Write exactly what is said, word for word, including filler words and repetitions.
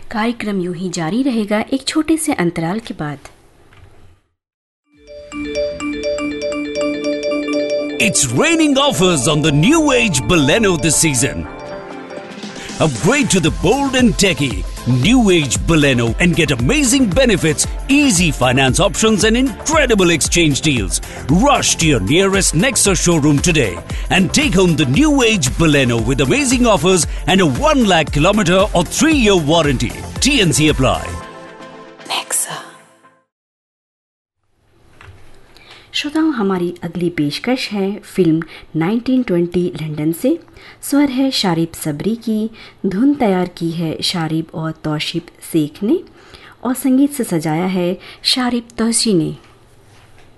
कार्यक्रम यूं ही जारी रहेगा एक छोटे से अंतराल के बाद। It's raining offers on the new age Baleno this season. Upgrade to the bold and techy new age Baleno and get amazing benefits, easy finance options and incredible exchange deals. Rush to your nearest Nexa showroom today and take home the new age Baleno with amazing offers and a one lakh kilometer or three year warranty. T N C apply. Nexa. श्रोताओं, हमारी अगली पेशकश है film nineteen twenty London से। स्वर है शारिब सबरी की, धुन तैयार की है शारिब और तौशीब शेख ने और संगीत से सजाया है शारिब तौसी ने।